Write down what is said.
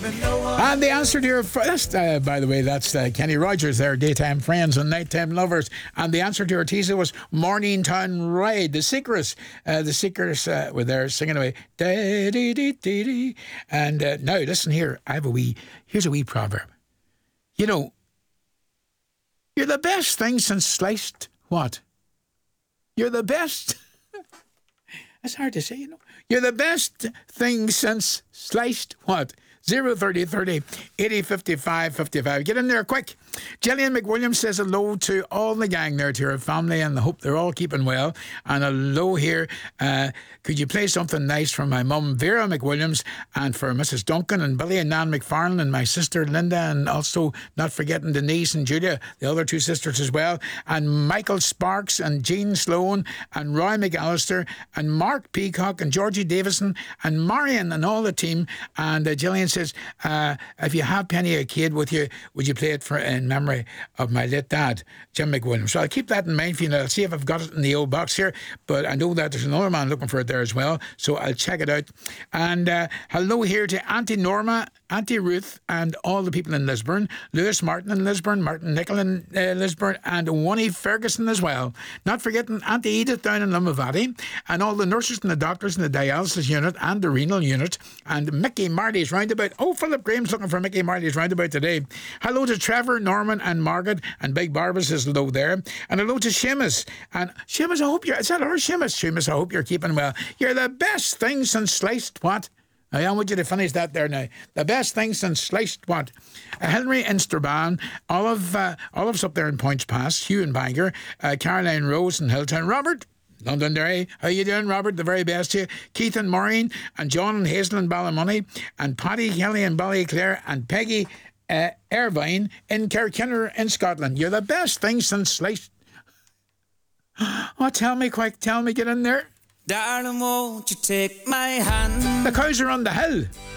And the answer to your by the way, that's Kenny Rogers there, Daytime Friends and Nighttime Lovers. And the answer to your teaser was Morningtown Ride. The Seekers were there singing away. Da-dee-dee-dee-dee. And now, listen here. Here's a wee proverb. You know, you're the best thing since sliced what? You're the best. That's hard to say, you know. You're the best thing since sliced what? 030 30 80 55 55. Get in there quick. Gillian McWilliams says hello to all the gang there, to her family, and I hope they're all keeping well. And hello here. Could you play something nice for my mum, Vera McWilliams, and for Mrs. Duncan and Billy and Nan McFarlane and my sister Linda, and also not forgetting Denise and Julia, the other two sisters as well, and Michael Sparks and Jean Sloan and Roy McAllister and Mark Peacock and Georgie Davison and Marion and all the team. And Gillian says, if you have Penny Arcade with you, would you play it in memory of my late dad, Jim McWilliams? So I'll keep that in mind for you. I'll see if I've got it in the old box here, but I know that there's another man looking for it there as well, so I'll check it out. And hello here to Auntie Norma, Auntie Ruth, and all the people in Lisburn, Lewis Martin in Lisburn, Martin Nichol in Lisburn, and Wonnie Ferguson as well. Not forgetting Auntie Edith down in Limavady, and all the nurses and the doctors in the dialysis unit and the renal unit, and Mickey Marty's roundabout. Oh, Philip Graham's looking for Mickey Marty's roundabout today. Hello to Trevor, Norman, and Margaret, and Big Barbara says hello there. And hello to Seamus. And Seamus, I hope is that her, Seamus? Seamus, I hope you're keeping well. You're the best thing since sliced what? I want you to finish that there now. The best thing since sliced what? Henry Insterban, Olive's up there in Points Pass, Hugh and Bangor, Caroline Rose in Hilltown. Robert, Londonderry, how you doing, Robert? The very best to you. Keith and Maureen, and John and Hazel in Ballymoney, and Paddy Kelly in Ballyclare, and Peggy Irvine in Kerkinner in Scotland. You're the best thing since sliced. Oh, tell me quick, get in there. Darling, won't you take my hand? The cows are on the hill.